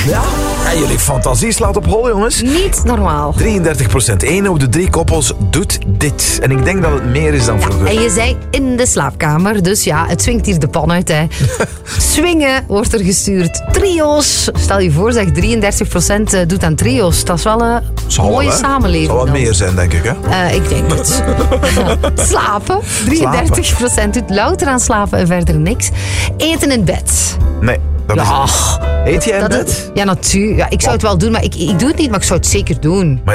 Ja, en jullie fantasie slaat op hol, jongens. Niet normaal. 33%. 1 op de 3 koppels doet dit. En ik denk dat het meer is dan vroeger. En je zei in de slaapkamer, dus ja, het swingt hier de pan uit. Hè. Swingen wordt er gestuurd. Trio's. Stel je voor, zeg, 33% doet aan trio's. Dat is wel een mooie samenleving. Zal wat meer zijn, denk ik, hè? Ik denk het. Slapen. 33% doet louter aan slapen en verder niks. Eten in bed. Nee, dat is het niet. Eet jij in bed? Ja, natuurlijk. Ja, ik zou het wel doen, maar ik doe het niet, maar ik zou het zeker doen. Maar